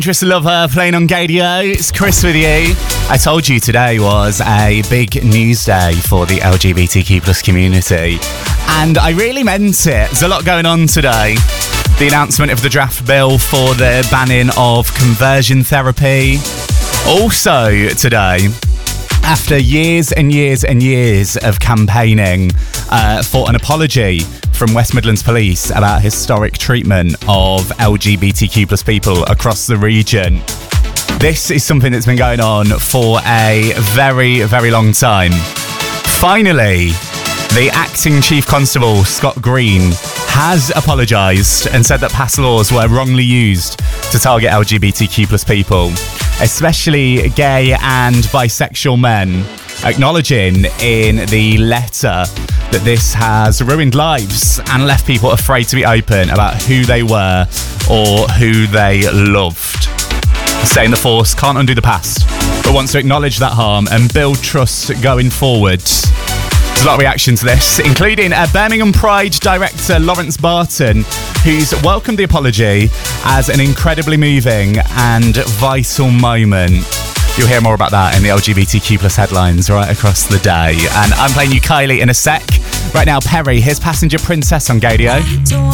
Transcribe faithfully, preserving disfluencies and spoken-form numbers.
Just Lover playing on Gadio. It's Chris with you. I told you today was a big news day for the L G B T Q plus community, and I really meant it. There's a lot going on today. The announcement of the draft bill for the banning of conversion therapy. Also today, after years and years and years of campaigning uh, for an apology from West Midlands Police about historic treatment of L G B T Q plus people across the region. This is something that's been going on for a very, very long time. Finally, the acting Chief Constable, Scott Green, has apologised and said that past laws were wrongly used to target L G B T Q plus people, especially gay and bisexual men, acknowledging in the letter that this has ruined lives and left people afraid to be open about who they were or who they loved. Saying the force can't undo the past, but wants to acknowledge that harm and build trust going forward. There's a lot of reaction to this, including uh, Birmingham Pride director Lawrence Barton, who's welcomed the apology as an incredibly moving and vital moment. You'll hear more about that in the L G B T Q plus headlines right across the day. And I'm playing you Kylie in a sec. Right now, Perry, here's Passenger Princess on Gadio.